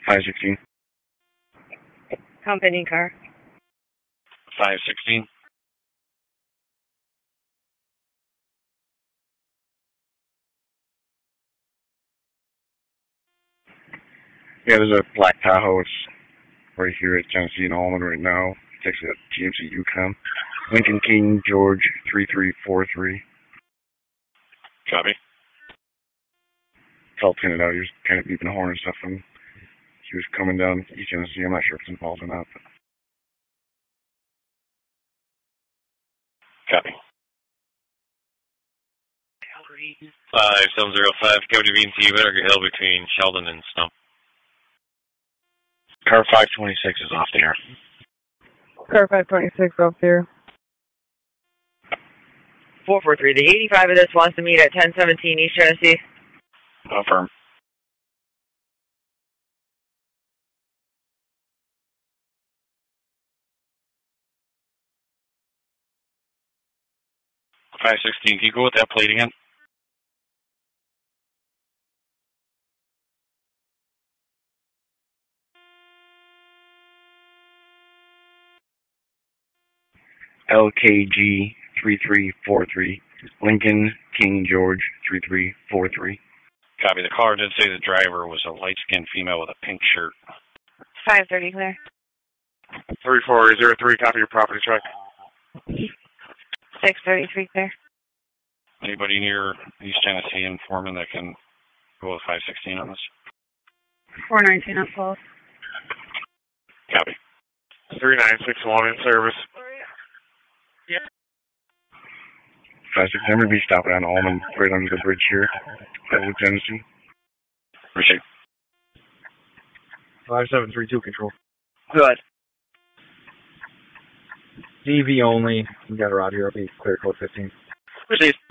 516. Company car. 516. Yeah, there's a black Tahoe. It's right here at Genesee and Allman right now. It's actually at GMC Yukon. Lincoln King George 3343. Copy. It's all tinted out. He was kind of beeping the horn and stuff, and he was coming down East Genesee. I'm not sure if it's involved or not. But... Copy. 5705, Cody VNC, better get held between Sheldon and Stump. Car 526 is off the air. Car 526 off there. 443. The 85 of this wants to meet at 1017 East Genesee. Affirm. Can you go with that plate again? LKG 3343. Lincoln King George 3343. Copy. The caller did say the driver was a light-skinned female with a pink shirt. 530 clear. 3403, copy your property check. 633 clear. Anybody near East Genesee and Foreman that can go with 516 on this? 419 up close. Copy. 3961 in service. Yeah. 516, I'm going to be stopping on Allman right under the bridge here at Genesee. Appreciate it. 5732 control. Good. DV only. We got a Roger. I'll be clear code 15. Proceed.